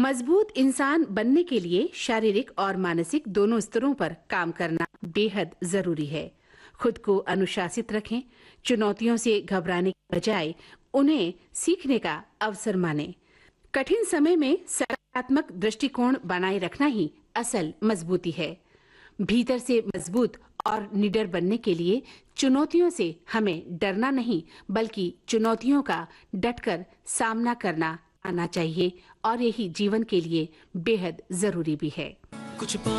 मजबूत इंसान बनने के लिए शारीरिक और मानसिक दोनों स्तरों पर काम करना बेहद जरूरी है। खुद को अनुशासित रखें, चुनौतियों से घबराने के बजाय उन्हें सीखने का अवसर मानें। कठिन समय में सकारात्मक दृष्टिकोण बनाए रखना ही असल मजबूती है। भीतर से मजबूत और निडर बनने के लिए चुनौतियों से हमें डरना नहीं, बल्कि चुनौतियों का डटकर सामना करना आना चाहिए और यही जीवन के लिए बेहद जरूरी भी है।